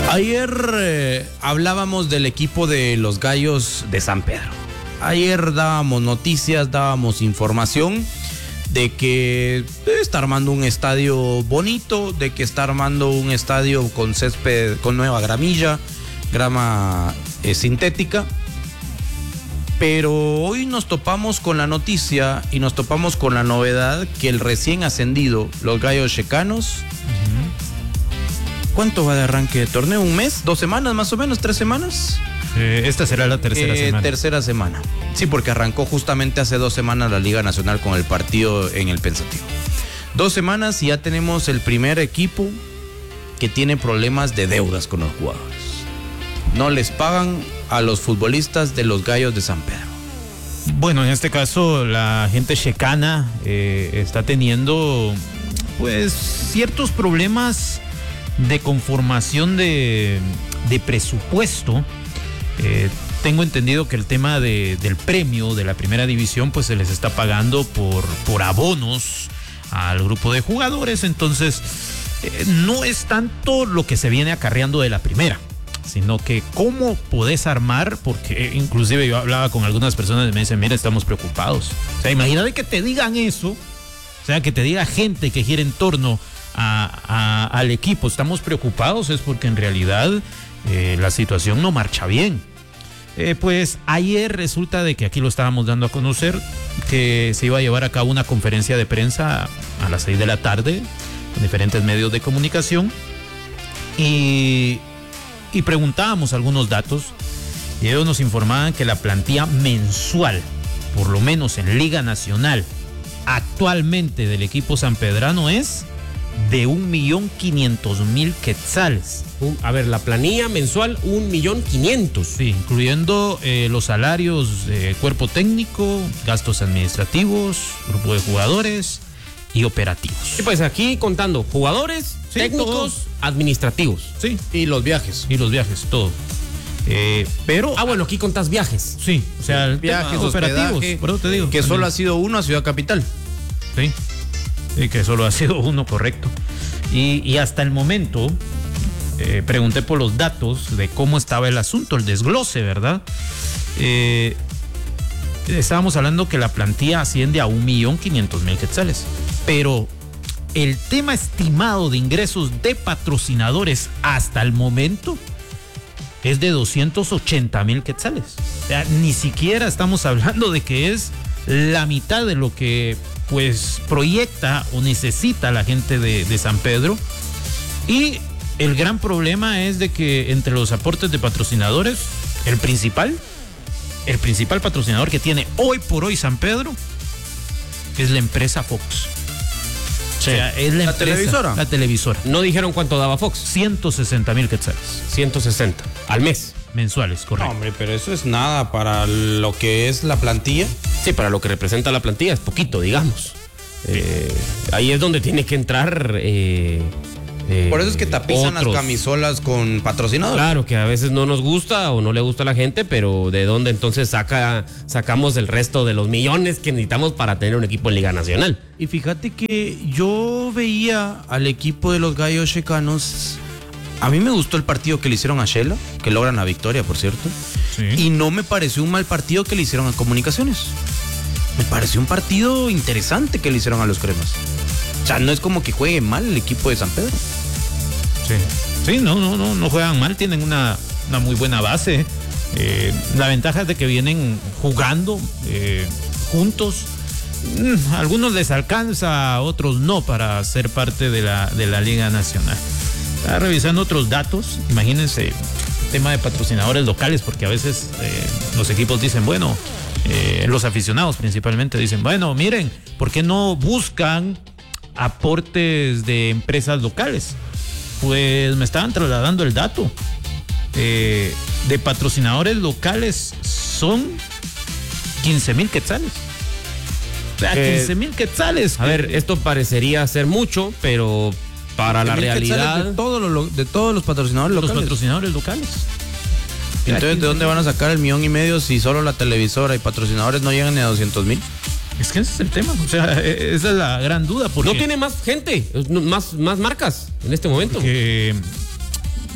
Ayer hablábamos del equipo de los Gallos de San Pedro. Ayer dábamos noticias, dábamos información de que está armando un estadio bonito, de que está armando un estadio con césped, con nueva gramilla, grama sintética. Pero hoy nos topamos con la noticia y nos topamos con la novedad que el recién ascendido, los Gallos Checanos, ¿cuánto va de arranque de torneo? ¿Un mes? ¿2 semanas más o menos? ¿3 semanas? Esta será la tercera semana. Tercera semana. Sí, porque arrancó justamente hace 2 semanas la Liga Nacional con el partido en el Pensativo. 2 semanas y ya tenemos el primer equipo que tiene problemas de deudas con los jugadores. No les pagan a los futbolistas de los Gallos de San Pedro. Bueno, en este caso la gente checana está teniendo pues ciertos problemas de conformación de presupuesto. Tengo entendido que el tema del premio de la primera división pues se les está pagando por abonos al grupo de jugadores, entonces no es tanto lo que se viene acarreando de la primera, sino que cómo podés armar, porque inclusive yo hablaba con algunas personas y me dicen, mira, estamos preocupados. O sea, imagínate que te digan eso, o sea, que te diga gente que gira en torno al equipo, estamos preocupados, es porque en realidad la situación no marcha bien. Pues ayer resulta de que aquí lo estábamos dando a conocer que se iba a llevar a cabo una conferencia de prensa a las 6 de la tarde con diferentes medios de comunicación y preguntábamos algunos datos y ellos nos informaban que la plantilla mensual, por lo menos en Liga Nacional, actualmente del equipo sanpedrano es de 1.500.000 quetzales. A ver, la planilla mensual 1.500.000. Sí, incluyendo los salarios de cuerpo técnico, gastos administrativos, grupo de jugadores y operativos. Y pues aquí contando jugadores, sí, técnicos, todos. Administrativos. Sí. Y los viajes. Y los viajes, todo. Pero... bueno, aquí contás viajes. Sí, o sea, viajes, operativos. hospedaje, Por eso te digo. que solo ha sido uno a Ciudad Capital. Sí. Y que solo ha sido uno, correcto. Y hasta el momento pregunté por los datos de cómo estaba el asunto, el desglose, ¿verdad? Estábamos hablando que la plantilla asciende a 1.500.000 quetzales, pero el tema estimado de ingresos de patrocinadores hasta el momento es de 280.000 quetzales. O sea, ni siquiera estamos hablando de que es la mitad de lo que pues proyecta o necesita la gente de San Pedro. Y el gran problema es de que entre los aportes de patrocinadores, el principal patrocinador que tiene hoy por hoy San Pedro es la empresa Fox. Sí. O sea, es la empresa, televisora. La televisora. No dijeron cuánto daba Fox. 160.000 quetzales. 160 al mes. Mensuales, correcto. No, hombre, pero eso es nada para lo que es la plantilla. Sí, para lo que representa la plantilla es poquito, digamos. Ahí es donde tiene que entrar. Por eso es que tapizan otros. las camisolas con patrocinadores. Claro, que a veces no nos gusta o no le gusta a la gente, pero ¿de dónde entonces sacamos el resto de los millones que necesitamos para tener un equipo en Liga Nacional? Y fíjate que yo veía al equipo de los Gallos Checanos. A mí me gustó el partido que le hicieron a Shela, que logran la victoria, por cierto. Sí. Y no me pareció un mal partido que le hicieron a Comunicaciones. Me pareció un partido interesante que le hicieron a los Cremas. O sea, no es como que juegue mal el equipo de San Pedro. Sí, no juegan mal, tienen una muy buena base. La ventaja es de que vienen jugando juntos. A algunos les alcanza, a otros no, para ser parte de la Liga Nacional. Estaba revisando otros datos, imagínense, tema de patrocinadores locales, porque a veces los equipos dicen, bueno, los aficionados principalmente dicen, bueno, miren, ¿por qué no buscan aportes de empresas locales? Pues me estaban trasladando el dato. De patrocinadores locales son 15.000 quetzales. O sea, 15.000 quetzales. A ver, esto parecería ser mucho, pero para la realidad de todos los patrocinadores locales. Los patrocinadores locales. Entonces, ¿de dónde van a sacar el 1.5 millones si solo la televisora y patrocinadores no llegan ni a 200,000? Es que ese es el tema, o sea, esa es la gran duda. Porque no tiene más gente, más marcas en este momento. Porque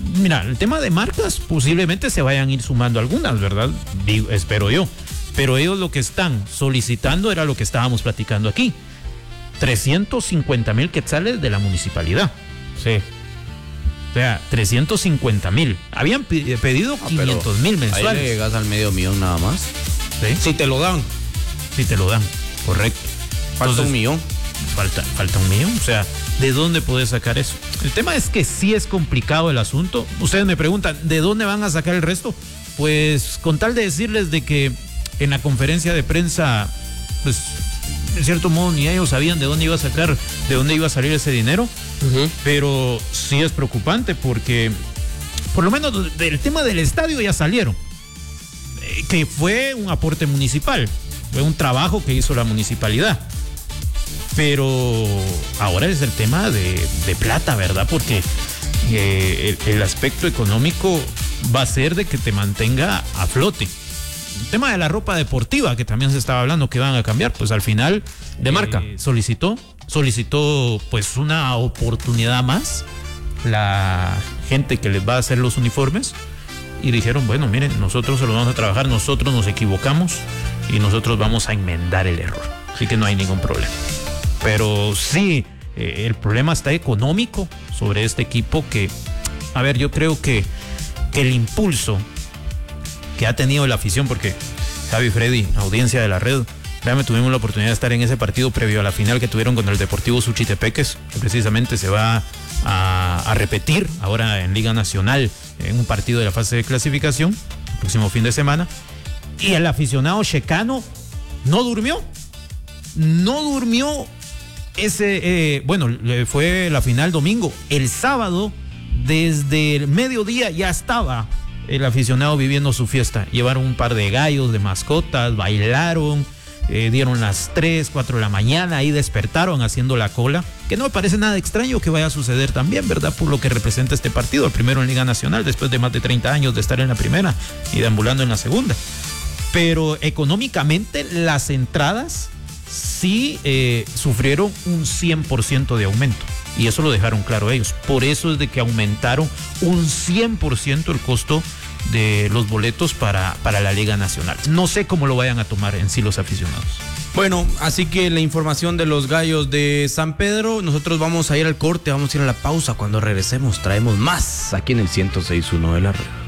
mira, el tema de marcas posiblemente se vayan a ir sumando algunas, ¿verdad? Espero yo. Pero ellos lo que están solicitando era lo que estábamos platicando aquí. 350,000 quetzales de la municipalidad. Sí. O sea, 350,000. Habían pedido 500,000 mensuales. Ahí le llegas al $500,000 nada más. ¿Sí? Si te lo dan. Si te lo dan, correcto. Falta Entonces, $1,000,000. Falta $1,000,000. O sea, ¿de dónde puedes sacar eso? El tema es que sí es complicado el asunto. Ustedes me preguntan, ¿de dónde van a sacar el resto? Pues con tal de decirles de que en la conferencia de prensa, pues en cierto modo ni ellos sabían de dónde iba a salir ese dinero. Pero sí es preocupante porque por lo menos del tema del estadio ya salieron, que fue un aporte municipal, fue un trabajo que hizo la municipalidad, pero ahora es el tema de plata, ¿verdad? Porque el aspecto económico va a ser de que te mantenga a flote. El tema de la ropa deportiva, que también se estaba hablando que van a cambiar, pues al final de marca solicitó pues una oportunidad más la gente que les va a hacer los uniformes y dijeron, bueno, miren, nosotros se lo vamos a trabajar, nosotros nos equivocamos y nosotros vamos a enmendar el error, así que no hay ningún problema. Pero sí, el problema está económico sobre este equipo que, a ver, yo creo que el impulso que ha tenido la afición, porque Javi, Freddy, audiencia de la red, realmente tuvimos la oportunidad de estar en ese partido previo a la final que tuvieron contra el Deportivo Suchitepeques, que precisamente se va a repetir ahora en Liga Nacional en un partido de la fase de clasificación el próximo fin de semana. Y el aficionado checano no durmió fue la final domingo. El sábado desde el mediodía ya estaba el aficionado viviendo su fiesta. Llevaron un par de gallos de mascotas, bailaron, dieron las 3, 4 de la mañana, ahí despertaron haciendo la cola, que no me parece nada extraño que vaya a suceder también, ¿verdad? Por lo que representa este partido, el primero en Liga Nacional, después de más de 30 años de estar en la primera y deambulando en la segunda. Pero económicamente las entradas sí sufrieron un 100% de aumento. Y eso lo dejaron claro ellos. Por eso es de que aumentaron un 100% el costo de los boletos para la Liga Nacional. No sé cómo lo vayan a tomar en sí los aficionados. Bueno, así que la información de los Gallos de San Pedro, nosotros vamos a ir al corte, vamos a ir a la pausa. Cuando regresemos traemos más aquí en el 106.1 de la red.